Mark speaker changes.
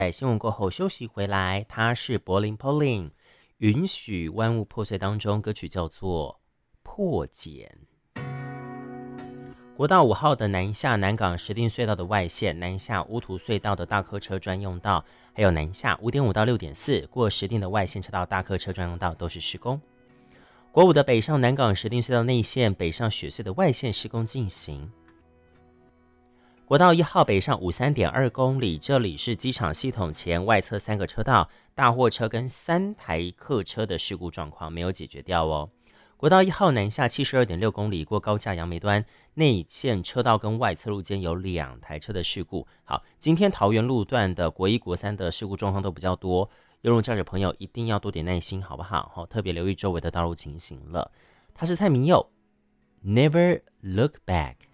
Speaker 1: 在新闻过后休息回来，他是柏林 Pauline， 允许万物破碎当中，歌曲叫做破茧。国道5号的南下南港石碇隧道的外线，南下乌涂隧道的大客车专用道，还有南下5.5到6.4过石碇的外线车道大客车专用道都是施工。国5的北上南港石碇隧道内线，北上雪隧的外线施工进行。国道1号北上53.2公里，这里是机场系统前外侧3个车道，大货车跟3台客车的事故状况没有解决掉哦。国道1号南下72.6公里，过高架杨梅端内线车道跟外侧路间有2台车的事故。好，今天桃园路段的国1、国3的事故状况都比较多，邮轮驾驶朋友一定要多点耐心，好不好？特别留意周围的道路情形了。他是蔡明佑 ，Never Look Back。